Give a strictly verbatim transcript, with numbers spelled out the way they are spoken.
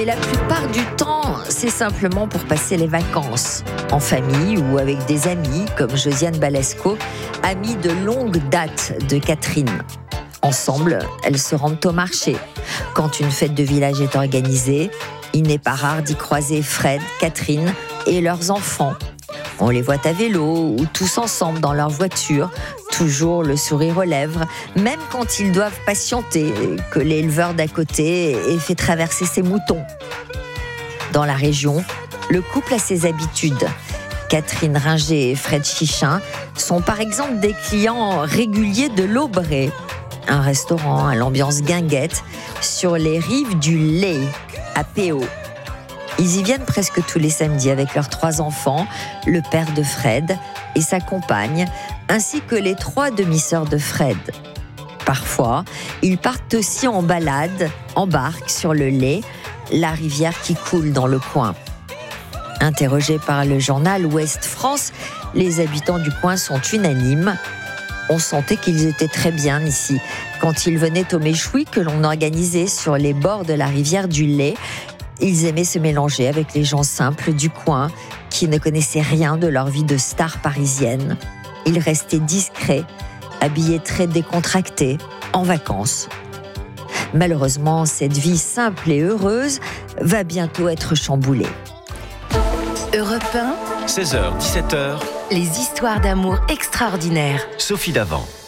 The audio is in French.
Et la plupart du temps, c'est simplement pour passer les vacances, en famille ou avec des amis, comme Josiane Balasco, amie de longue date de Catherine. Ensemble, elles se rendent au marché. Quand une fête de village est organisée, il n'est pas rare d'y croiser Fred, Catherine et leurs enfants. On les voit à vélo ou tous ensemble dans leur voiture, toujours le sourire aux lèvres, même quand ils doivent patienter que l'éleveur d'à côté ait fait traverser ses moutons. Dans la région, le couple a ses habitudes. Catherine Ringer et Fred Chichin sont par exemple des clients réguliers de l'Aubrée, un restaurant à l'ambiance guinguette sur les rives du Lay, à Péau. Ils y viennent presque tous les samedis avec leurs trois enfants, le père de Fred et sa compagne, ainsi que les trois demi-sœurs de Fred. Parfois, ils partent aussi en balade, en barque sur le Lay, la rivière qui coule dans le coin. Interrogés par le journal Ouest France, les habitants du coin sont unanimes. On sentait qu'ils étaient très bien ici. Quand ils venaient au méchoui que l'on organisait sur les bords de la rivière du Lay, ils aimaient se mélanger avec les gens simples du coin qui ne connaissaient rien de leur vie de star parisienne. Ils restaient discrets, habillés très décontractés, en vacances. Malheureusement, cette vie simple et heureuse va bientôt être chamboulée. Europe un, seize heures dix-sept heures, les histoires d'amour extraordinaires. Sophie Davant.